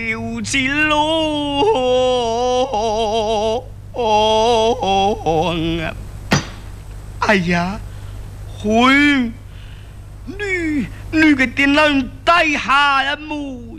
有情路啊！哎呀，混，你个电脑带下了木